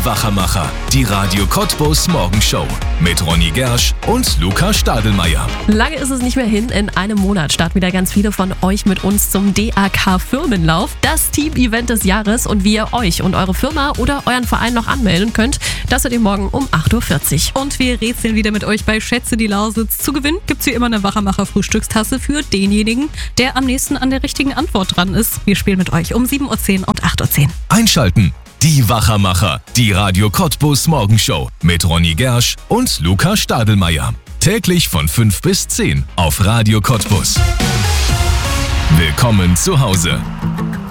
Wachermacher, die Radio Cottbus Morgenshow mit Ronny Gersch und Luca Stadelmeier. Lange ist es nicht mehr hin. In einem Monat starten wieder ganz viele von euch mit uns zum DAK Firmenlauf. Das Team-Event des Jahres, und wie ihr euch und eure Firma oder euren Verein noch anmelden könnt, das hört ihr morgen um 8.40 Uhr. Und wir rätseln wieder mit euch bei Schätze die Lausitz. Zu gewinnen gibt's hier immer eine Wachermacher Frühstückstasse für denjenigen, der am nächsten an der richtigen Antwort dran ist. Wir spielen mit euch um 7.10 Uhr und 8.10 Uhr. Einschalten. Die Wachermacher, die Radio Cottbus Morgenshow mit Ronny Gersch und Luca Stadelmeier. Täglich von 5 bis 10 auf Radio Cottbus. Willkommen zu Hause.